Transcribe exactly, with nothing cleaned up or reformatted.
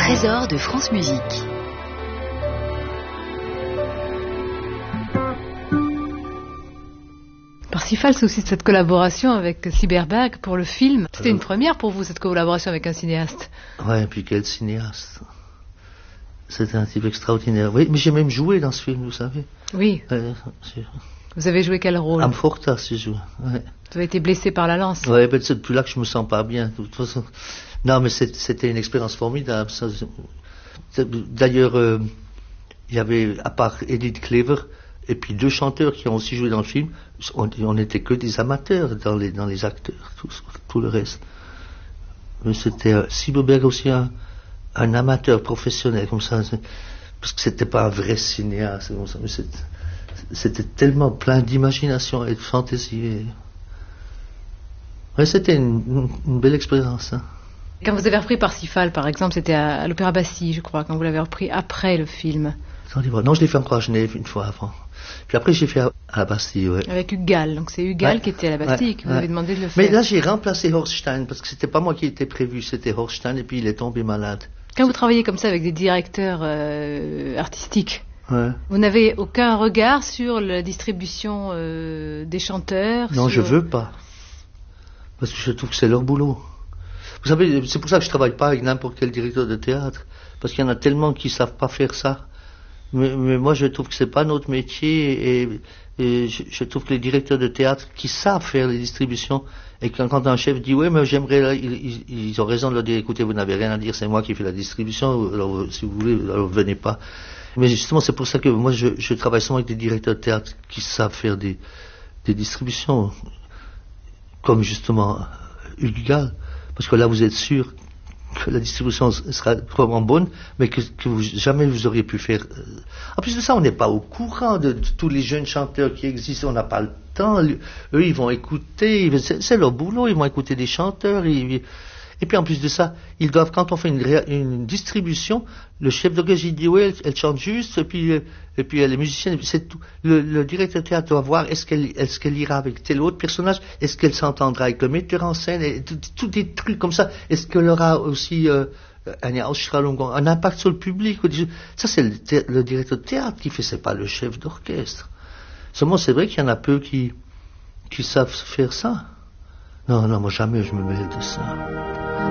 trésors de France Musique. Parsifal, c'est aussi cette collaboration avec Cyberberg pour le film. C'était une première pour vous, cette collaboration avec un cinéaste. Ouais, et puis quel cinéaste. C'était un type extraordinaire. Oui, mais j'ai même joué dans ce film, vous savez. Oui. Euh, vous avez joué quel rôle? Amfortas, j'ai joué. Ouais. Vous avez été blessé par la lance. Ouais, ben c'est depuis là que je me sens pas bien. De toute façon. Non, mais c'était une expérience formidable. Ça, d'ailleurs, euh, il y avait, à part Edith Cleaver, et puis deux chanteurs qui ont aussi joué dans le film, on n'était que des amateurs dans les, dans les acteurs, tout, tout le reste. Mais c'était euh, Cyberberg aussi un, un amateur professionnel, comme ça, parce que c'était pas un vrai cinéaste, comme ça, mais c'était tellement plein d'imagination et de fantaisie. Et... Ouais, c'était une, une belle expérience. Hein. Quand vous avez repris Parsifal, par exemple, c'était à, à l'Opéra Bastille, je crois, quand vous l'avez repris après le film. Non, je l'ai fait encore à Genève une fois avant. Puis après, j'ai fait à, à la Bastille, ouais. Avec Hugues, donc c'est Hugues ouais, qui était à la Bastille, ouais, que vous ouais. avez demandé de le faire. Mais là, j'ai remplacé Horstein, parce que c'était pas moi qui était prévu, c'était Horstein, et puis il est tombé malade. Quand vous travaillez comme ça avec des directeurs euh, artistiques, ouais. vous n'avez aucun regard sur la distribution euh, des chanteurs? Non, sur... je veux pas. Parce que je trouve que c'est leur boulot. Vous savez, c'est pour ça que je travaille pas avec n'importe quel directeur de théâtre, parce qu'il y en a tellement qui savent pas faire ça. Mais, mais moi, je trouve que c'est pas notre métier, et, et je, je trouve que les directeurs de théâtre qui savent faire les distributions, et quand, quand un chef dit, oui, mais j'aimerais, ils, ils, ils ont raison de leur dire, écoutez, vous n'avez rien à dire, c'est moi qui fais la distribution, alors si vous voulez, alors venez pas. Mais justement, c'est pour ça que moi, je, je travaille seulement avec des directeurs de théâtre qui savent faire des, des distributions, comme justement Hugues Gall, parce que là, vous êtes sûr que la distribution sera vraiment bonne, mais que, que vous, jamais vous auriez pu faire. En plus de ça, on n'est pas au courant de, de tous les jeunes chanteurs qui existent, on n'a pas le temps. Eux, ils vont écouter, c'est leur boulot, ils vont écouter des chanteurs. Ils, et puis en plus de ça, ils doivent, quand on fait une, une distribution, le chef d'orchestre dit oui, elle, elle chante juste, et puis, et puis les musiciens, c'est tout. Le, le directeur de théâtre doit voir est-ce qu'elle, est-ce qu'elle ira avec tel autre personnage, est-ce qu'elle s'entendra avec le metteur en scène, et tous des trucs comme ça. Est-ce qu'elle aura aussi euh, un, un impact sur le public? Ça, c'est le, le directeur de théâtre qui fait, c'est pas le chef d'orchestre. Seulement, c'est vrai qu'il y en a peu qui, qui savent faire ça. Non, non, moi jamais je me mêle de ça.